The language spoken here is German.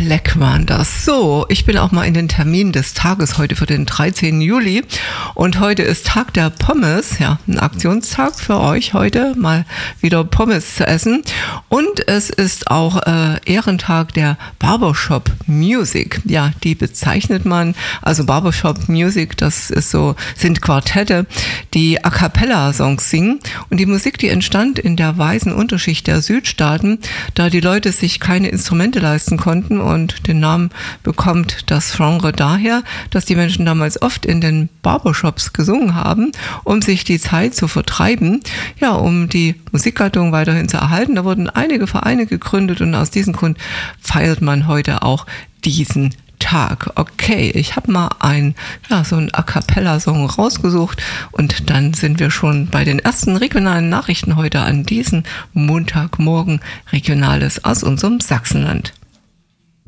Leck waren das. So, ich bin auch mal in den Termin des Tages heute für den 13. Juli und heute ist Tag der Pommes, ja, ein Aktionstag für euch heute, mal wieder Pommes zu essen und es ist auch Ehrentag der Barbershop Music. Ja, die bezeichnet man, also Barbershop Music, das ist so, sind Quartette, die A Cappella Songs singen und die Musik, die entstand in der weißen Unterschicht der Südstaaten, da die Leute sich keine Instrumente leisten konnten und den Namen bekommt das Genre daher, dass die Menschen damals oft in den Barbershops gesungen haben, um sich die Zeit zu vertreiben, ja, um die Musikgattung weiterhin zu erhalten. Da wurden einige Vereine gegründet und aus diesem Grund feiert man heute auch diesen Tag. Okay, ich habe mal so einen A Cappella-Song rausgesucht und dann sind wir schon bei den ersten regionalen Nachrichten heute an diesem Montagmorgen, Regionales aus unserem Sachsenland.